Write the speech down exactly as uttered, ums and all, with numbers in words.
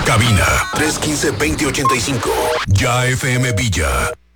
Cabina tres uno cinco, veinte ochenta y cinco. Ya F M Villa.